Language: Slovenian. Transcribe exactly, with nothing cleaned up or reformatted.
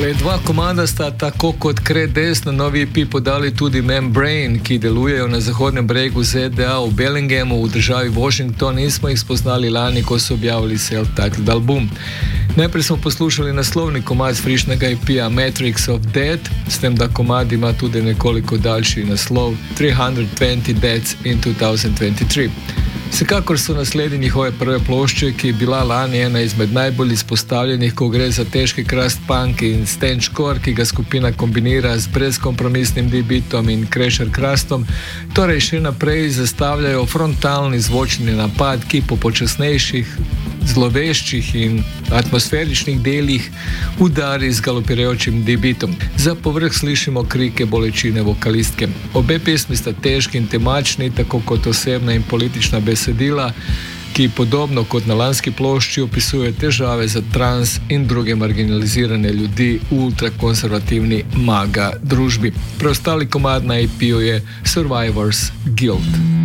Zdaj, dva komada sta tako kot Credes na novi E P podali tudi Membrane, ki delujejo na zahodnem bregu Z D A v Bellinghamu v državi Washington in smo jih spoznali lani, ko so objavili self-titled album. Najprej smo poslušali naslovni komad z frišnega E P-a Matrix of Death, s tem, da komad ima tudi nekoliko daljši naslov tristo dvajset Deaths in dva tisoč dvajset tri. Vsekakor so naslednji njihove prve plošče, ki je bila lani ena izmed najbolj izpostavljenih, ko gre za težki crust punk in stangecore, ki ga skupina kombinira z brezkompromisnim D-beatom in crasher crustom, torej še naprej zastavljajo frontalni zvočni napad, ki po počasnejših, zloveščih in atmosferičnih delih udari z galopirajočim D-beatom. Za povrh slišimo krike bolečine vokalistke. Obe pesmi sta težki in temačni, tako kot osebna in politična besedila, ki podobno kot na lanski plošči opisuje težave za trans in druge marginalizirane ljudi v ultrakonservativni maga družbi. Preostali komad na E P-ju je Survivor's Guilt.